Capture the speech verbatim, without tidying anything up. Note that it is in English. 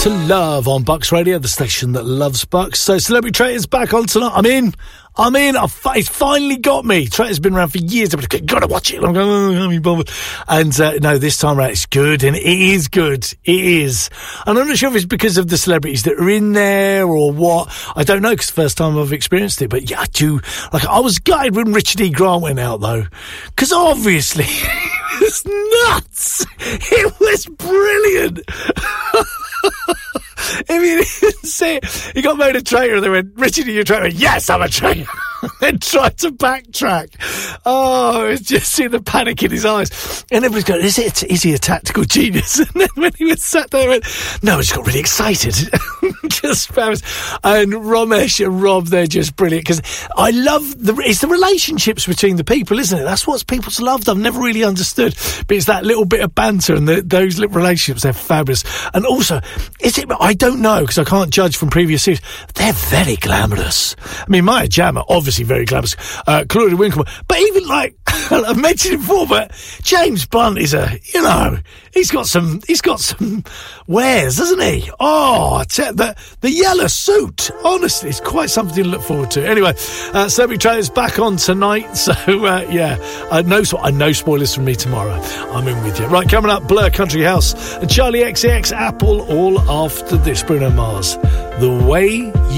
to Love on Bucks Radio, the station that loves Bucks. So Celebrity Traitors back on tonight. I'm in. I'm in. I've, it's finally got me. Traitors been around for years. I've got to watch it. I'm going, oh, I can't be bothered. And uh, no, this time around it's good, and it is good. It is. And I'm not sure if it's because of the celebrities that are in there or what. I don't know, because the first time I've experienced it. But yeah, I do. Like, I was gutted when Richard E. Grant went out, though, because obviously it was nuts. It was brilliant. If you didn't see it, he got made a traitor, and they went, Richard, are you a traitor? Yes, I'm a traitor. Then tried to backtrack. Oh, it's just seeing the panic in his eyes. And everybody's going, is, it, is he a tactical genius? And then when he was sat there, he went, no, I just got really excited. Just fabulous. And Ramesh and Rob, they're just brilliant. Because I love, the it's the relationships between the people, isn't it? That's what people's loved. I've never really understood. But it's that little bit of banter and the, those little relationships, they're fabulous. And also, is it, I don't know, because I can't judge from previous series, they're very glamorous. I mean, Maya Jama, obviously very glamorous, uh, Claudia Winkleman, but even like I've mentioned it before, but James Blunt is a, you know, he's got some, he's got some wares, doesn't he? Oh, I tell, the the yellow suit, honestly, it's quite something to look forward to. Anyway, uh, Celebrity Traitors back on tonight, so uh, yeah, uh, no, I know spoilers from me tomorrow. I'm in with you. Right, coming up, Blur, Country House, and Charlie X C X, Apple, all after this. Bruno Mars, The Way You